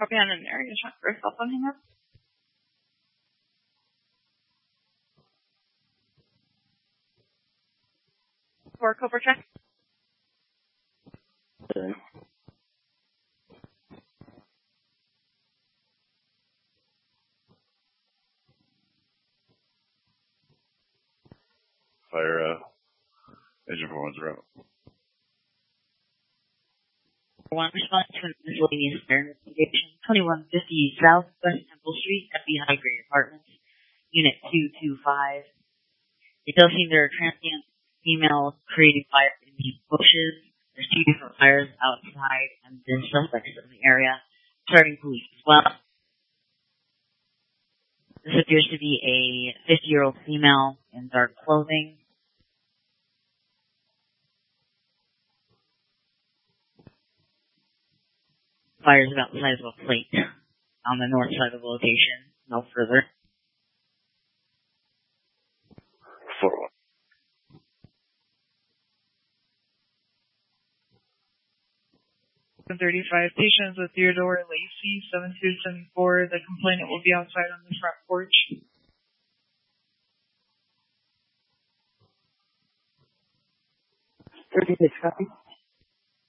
copy on an area check for a cell phone hang up. For Cobra check. Okay. Fire, engine 410. One response to an miscellaneous fire investigation, 2150 Southwest Temple Street, FB High Grade Apartments, Unit 225. It does seem there are transient females creating fire in the bushes. There's 2 different fires outside, and there's suspects in the area, starting police as well. This appears to be a 50-year-old female in dark clothing. Fire is about the size of a plate on the north side of the location, no further. 4-1. And 35 patients with Theodore Lacey, 7274. The complainant will be outside on the front porch. 36 copy.